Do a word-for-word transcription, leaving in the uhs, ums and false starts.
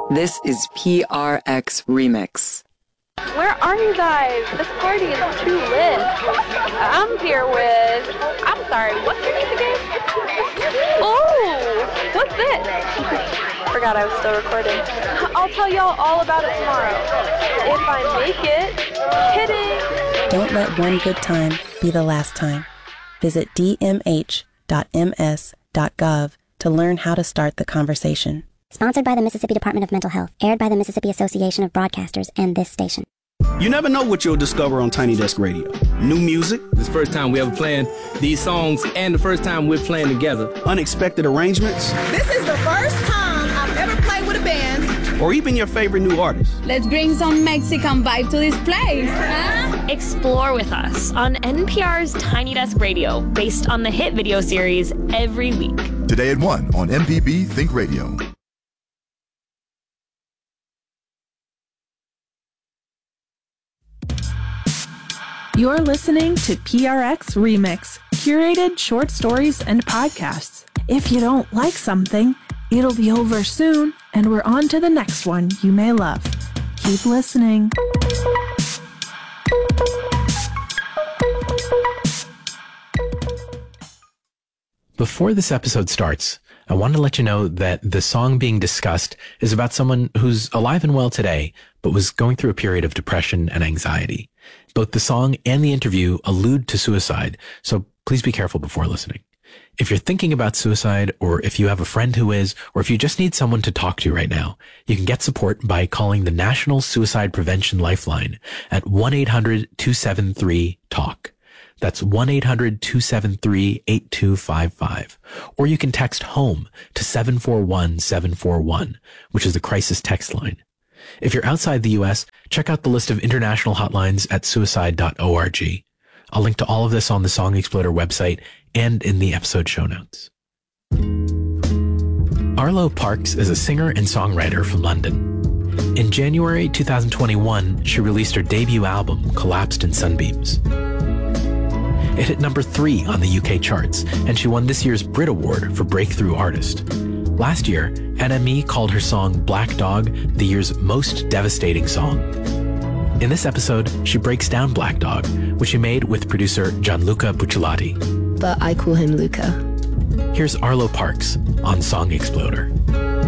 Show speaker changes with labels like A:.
A: This is P R X Remix.
B: Where are you guys? This party is too lit. I'm here with... I'm sorry, what's your name again? Oh, what's this? Forgot I was still recording. I'll tell y'all all about it tomorrow. If I make it. Kidding.
C: Don't let one good time be the last time. Visit d m h dot m s dot gov to learn how to start the conversation.
D: Sponsored by the Mississippi Department of Mental Health. Aired by the Mississippi Association of Broadcasters and this station.
E: You never know what you'll discover on Tiny Desk Radio. New music.
F: This is the first time we ever playing these songs and the first time we're playing together.
E: Unexpected arrangements.
G: This is the first time I've ever played with a band.
E: Or even your favorite new artist.
G: Let's bring some Mexican vibe to this place, huh?
H: Explore with us on N P R's Tiny Desk Radio, based on the hit video series Every Week.
I: Today at one on M P B Think Radio.
J: You're listening to P R X Remix, curated short stories and podcasts. If you don't like something, it'll be over soon, and we're on to the next one you may love. Keep listening.
K: Before this episode starts, I want to let you know that the song being discussed is about someone who's alive and well today, but was going through a period of depression and anxiety. Both the song and the interview allude to suicide, so please be careful before listening. If you're thinking about suicide, or if you have a friend who is, or if you just need someone to talk to right now, you can get support by calling the National Suicide Prevention Lifeline at one eight hundred two seven three talk. That's one eight hundred two seven three eight two five five. Or you can text HOME to seven four one seven four one, which is the crisis text line. If you're outside the U S, check out the list of international hotlines at suicide dot org. I'll link to all of this on the Song Exploder website and in the episode show notes. Arlo Parks is a singer and songwriter from London. In January two thousand twenty-one, she released her debut album, Collapsed in Sunbeams. It hit number three on the U K charts, and she won this year's Brit Award for Breakthrough Artist. Last year, N M E called her song Black Dog the year's most devastating song. In this episode, she breaks down Black Dog, which she made with producer Gianluca Bucciolati.
L: But I call him Luca.
K: Here's Arlo Parks on Song Exploder.